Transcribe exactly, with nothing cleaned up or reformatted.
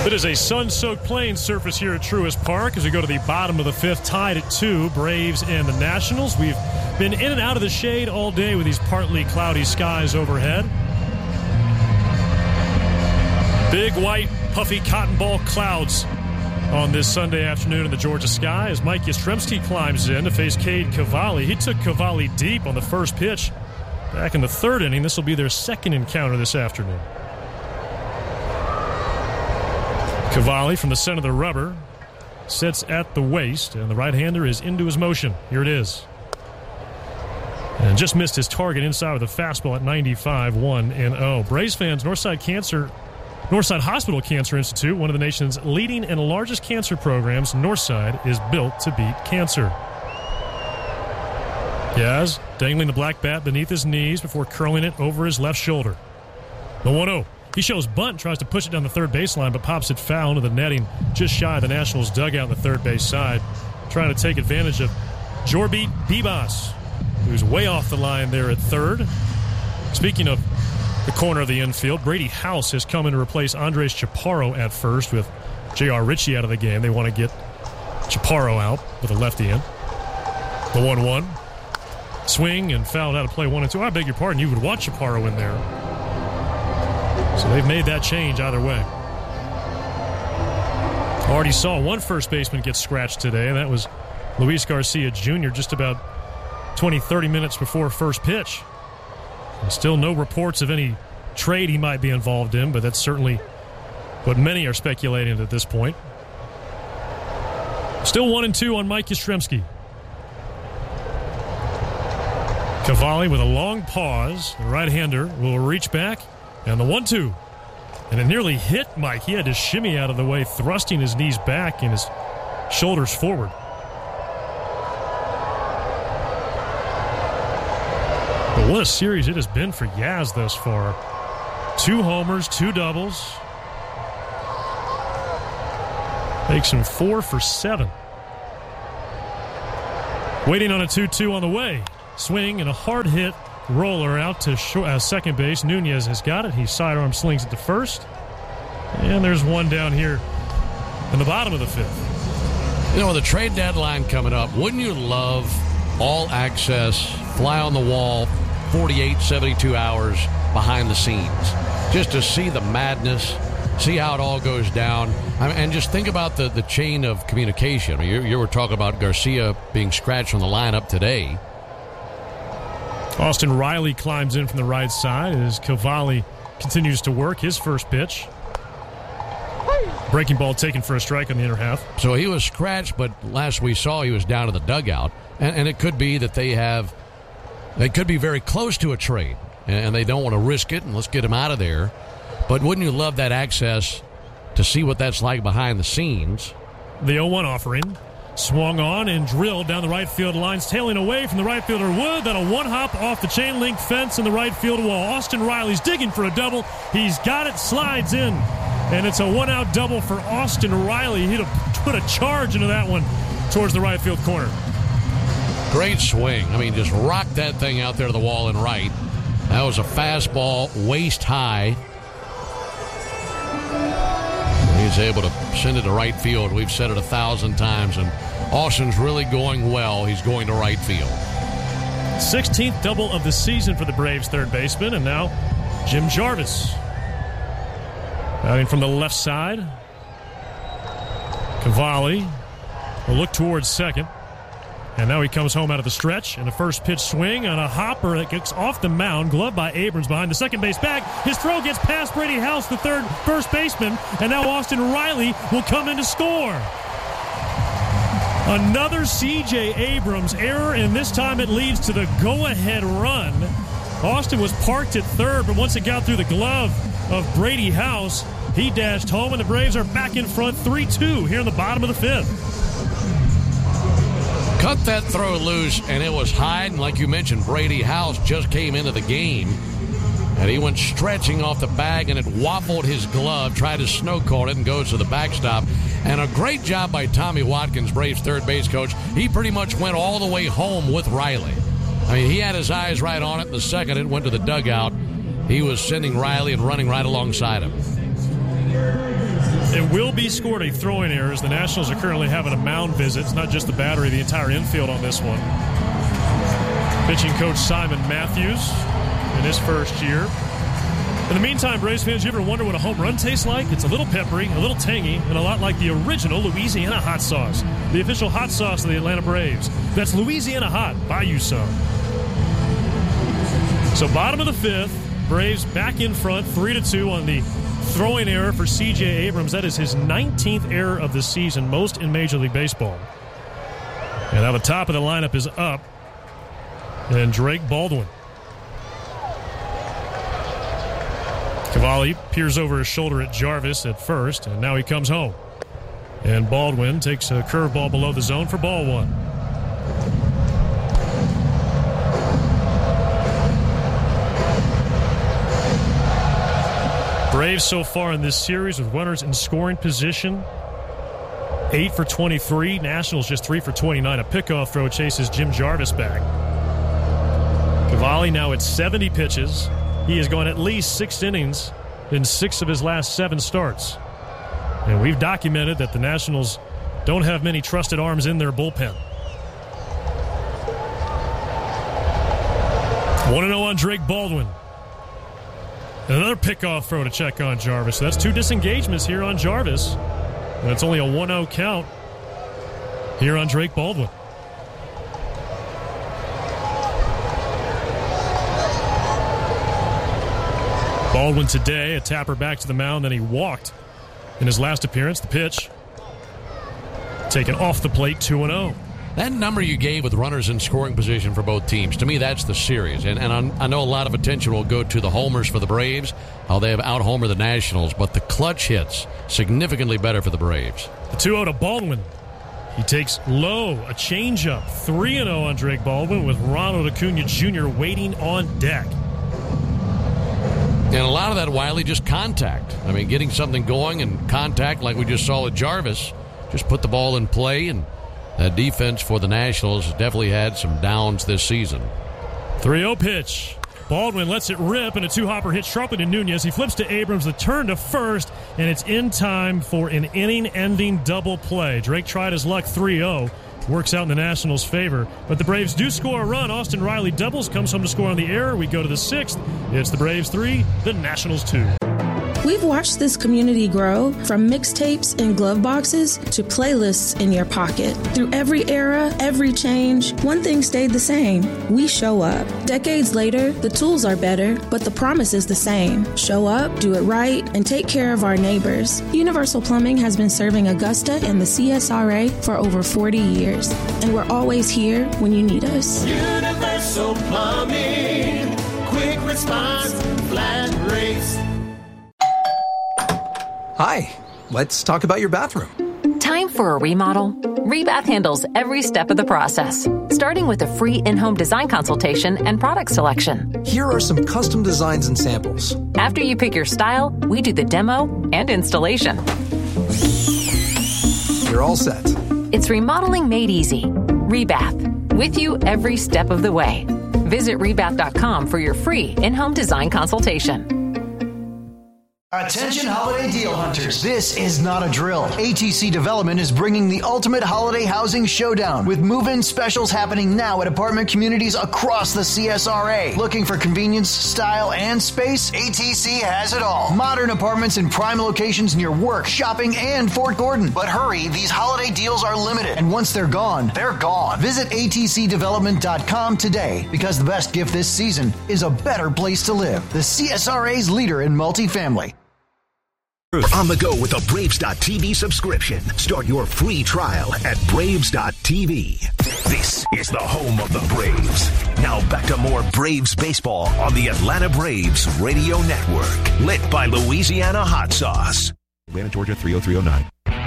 It is a sun-soaked playing surface here at Truist Park as we go to the bottom of the fifth, tied at two, Braves and the Nationals. We've been in and out of the shade all day with these partly cloudy skies overhead. Big white, puffy cotton ball clouds on this Sunday afternoon in the Georgia sky as Mike Yastrzemski climbs in to face Cade Cavalli. He took Cavalli deep on the first pitch back in the third inning. This will be their second encounter this afternoon. Cavalli from the center of the rubber sits at the waist, and the right-hander is into his motion. Here it is. And just missed his target inside with a fastball at ninety-five, one and oh. Braves fans, Northside Cancer, Northside Hospital Cancer Institute, one of the nation's leading and largest cancer programs, Northside is built to beat cancer. Yaz dangling the black bat beneath his knees before curling it over his left shoulder. The one oh. He shows bunt, tries to push it down the third baseline, but pops it foul into the netting just shy of the Nationals' dugout on the third base side, trying to take advantage of Jorbeat Bibas, who's way off the line there at third. Speaking of the corner of the infield, Brady House has come in to replace Andres Chaparro at first with J R. Ritchie out of the game. They want to get Chaparro out with a lefty in. The one one. Swing and fouled out of play one and two. I beg your pardon, you would want Chaparro in there. So they've made that change either way. Already saw one first baseman get scratched today, and that was Luis Garcia Junior just about twenty, thirty minutes before first pitch. And still no reports of any trade he might be involved in, but that's certainly what many are speculating at this point. Still one and two on Mike Yastrzemski. Cavalli with a long pause. The right-hander will reach back. And the one two. And it nearly hit Mike. He had to shimmy out of the way, thrusting his knees back and his shoulders forward. But what a series it has been for Yaz thus far. Two homers, two doubles. Makes him four for seven. Waiting on a two two on the way. Swing and a hard hit. Roller out to short, uh, second base. Nunez has got it. He sidearm slings it to first. And there's one down here in the bottom of the fifth. You know, with the trade deadline coming up, wouldn't you love all access, fly on the wall, forty-eight, seventy-two hours behind the scenes? Just to see the madness, see how it all goes down. I mean, and just think about the, the chain of communication. I mean, you, you were talking about Garcia being scratched from the lineup today. Austin Riley climbs in from the right side as Cavalli continues to work his first pitch. Breaking ball taken for a strike on the inner half. So he was scratched, but last we saw he was down in the dugout. And, and it could be that they have, they could be very close to a trade, and they don't want to risk it, and let's get him out of there. But wouldn't you love that access to see what that's like behind the scenes? The oh one offering. Swung on and drilled down the right field lines, tailing away from the right fielder Wood. Then a one-hop off the chain-link fence in the right field wall. Austin Riley's digging for a double. He's got it, slides in. And it's a one-out double for Austin Riley. He'd have put a charge into that one towards the right field corner. Great swing. I mean, just rocked that thing out there to the wall and right. That was a fastball, waist high. He's able to send it to right field. We've said it a thousand times, and Austin's really going well. He's going to right field. sixteenth double of the season for the Braves third baseman, and now Jim Jarvis. Batting from the left side. Cavalli will look towards second. And now he comes home out of the stretch, and a first pitch swing on a hopper that gets off the mound, gloved by Abrams behind the second base bag. His throw gets past Brady House, the third first baseman, and now Austin Riley will come in to score. Another C J Abrams error, and this time it leads to the go-ahead run. Austin was parked at third, but once it got through the glove of Brady House, he dashed home, and the Braves are back in front three two here in the bottom of the fifth. Cut that throw loose, and it was high, and like you mentioned, Brady House just came into the game, and he went stretching off the bag, and it waffled his glove, tried to snow cone it, and goes to the backstop. And a great job by Tommy Watkins, Braves third base coach. He pretty much went all the way home with Riley. I mean, he had his eyes right on it. The second it went to the dugout, he was sending Riley and running right alongside him. It will be scored a throwing error as the Nationals are currently having a mound visit. It's not just the battery, the entire infield on this one. Pitching coach Simon Matthews in his first year. In the meantime, Braves fans, you ever wonder what a home run tastes like? It's a little peppery, a little tangy, and a lot like the original Louisiana hot sauce, the official hot sauce of the Atlanta Braves. That's Louisiana Hot. Buy you some. So bottom of the fifth, Braves back in front, three to two on the throwing error for C J Abrams. That is his nineteenth error of the season, most in Major League Baseball. And now the top of the lineup is up, and Drake Baldwin. Cavalli peers over his shoulder at Jarvis at first, and now he comes home. And Baldwin takes a curveball below the zone for ball one. Braves so far in this series with runners in scoring position. eight for twenty-three. Nationals just three for twenty-nine. A pickoff throw chases Jim Jarvis back. Cavalli now at seventy pitches. He has gone at least six innings in six of his last seven starts. And we've documented that the Nationals don't have many trusted arms in their bullpen. one and oh on Drake Baldwin. Another pickoff throw to check on Jarvis. So that's two disengagements here on Jarvis. And it's only a one oh count here on Drake Baldwin. Baldwin today, a tapper back to the mound, then he walked in his last appearance. The pitch taken off the plate, two and oh. That number you gave with runners in scoring position for both teams, to me, that's the series. And, and I know a lot of attention will go to the homers for the Braves, how they have out-homered the Nationals, but the clutch hits significantly better for the Braves. The two oh to Baldwin. He takes low, a changeup, three and oh on Drake Baldwin with Ronald Acuna Junior waiting on deck. And a lot of that, Wiley, just contact. I mean, getting something going and contact like we just saw with Jarvis. Just put the ball in play, and that defense for the Nationals has definitely had some downs this season. three oh pitch. Baldwin lets it rip, and a two-hopper hits sharply to Nunez. He flips to Abrams, the turn to first, and it's in time for an inning-ending double play. Drake tried his luck three oh. Works out in the Nationals' favor. But the Braves do score a run. Austin Riley doubles, comes home to score on the error. We go to the sixth. It's the Braves three, the Nationals two. We've watched this community grow from mixtapes in glove boxes to playlists in your pocket. Through every era, every change, one thing stayed the same. We show up. Decades later, the tools are better, but the promise is the same. Show up, do it right, and take care of our neighbors. Universal Plumbing has been serving Augusta and the C S R A for over forty years, and we're always here when you need us. Universal Plumbing, quick response, flat rates. Hi, let's talk about your bathroom. Time for a remodel? Rebath handles every step of the process, starting with a free in-home design consultation and product selection. Here are some custom designs and samples. After you pick your style, we do the demo and installation. You're all set. It's remodeling made easy. Rebath, with you every step of the way. Visit rebath dot com for your free in-home design consultation. Attention holiday deal hunters. This is not a drill. A T C Development is bringing the ultimate holiday housing showdown with move-in specials happening now at apartment communities across the C S R A. Looking for convenience, style, and space? A T C has it all. Modern apartments in prime locations near work, shopping, and Fort Gordon. But hurry, these holiday deals are limited, and once they're gone, they're gone. Visit A T C development dot com today, because the best gift this season is a better place to live. The C S R A's leader in multifamily. On the go with a Braves dot T V subscription. Start your free trial at Braves dot T V. This is the home of the Braves. Now back to more Braves baseball on the Atlanta Braves Radio Network. Lit by Louisiana Hot Sauce. Atlanta, Georgia, three oh three oh nine.